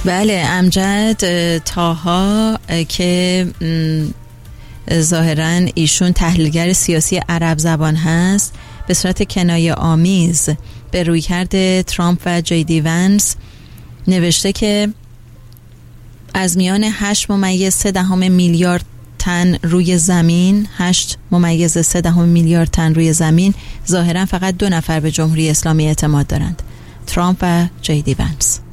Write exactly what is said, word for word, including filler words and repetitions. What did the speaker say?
بله، امجد طاها که ظاهراً ایشون تحلیلگر سیاسی عرب زبان هست، به صورت کنایه آمیز به رویکرد ترامپ و جی دی ونس نوشته که از میان هشت ممیز سه دهم میلیارد تن روی زمین هشت ممیز سه دهم میلیارد تن روی زمین ظاهراً فقط دو نفر به جمهوری اسلامی اعتماد دارند، ترامپ و جی دی ونس.